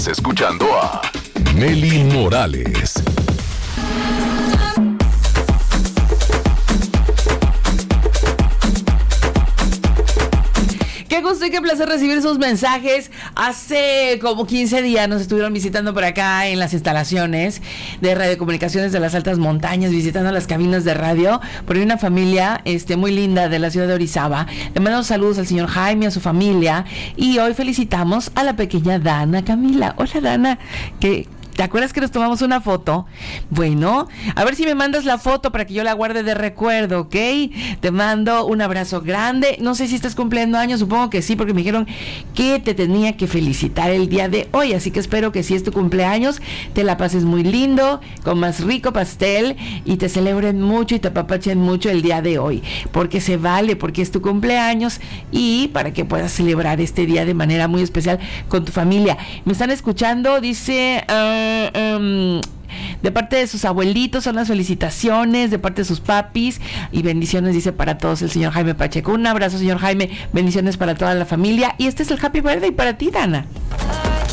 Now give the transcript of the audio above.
Estás escuchando a Nelly Morales. Qué gusto y qué placer recibir sus mensajes. Hace como 15 días nos estuvieron visitando por acá en las instalaciones de radiocomunicaciones de las altas montañas, visitando las cabinas de radio. Por ahí una familia muy linda de la ciudad de Orizaba. Le mandamos saludos al señor Jaime, a su familia. Y hoy felicitamos a la pequeña Dana Camila. Hola, Dana. ¿Te acuerdas que nos tomamos una foto? Bueno, a ver si me mandas la foto para que yo la guarde de recuerdo, ¿ok? Te mando un abrazo grande. No sé si estás cumpliendo años, supongo que sí, porque me dijeron que te tenía que felicitar el día de hoy. Así que espero que si es tu cumpleaños, te la pases muy lindo, con más rico pastel y te celebren mucho y te apapachen mucho el día de hoy. Porque se vale, porque es tu cumpleaños y para que puedas celebrar este día de manera muy especial con tu familia. Me están escuchando, dice... de parte de sus abuelitos son las felicitaciones, de parte de sus papis y bendiciones, dice, para todos el señor Jaime Pacheco. Un abrazo, señor Jaime, bendiciones para toda la familia y este es el Happy Birthday para ti, Dana.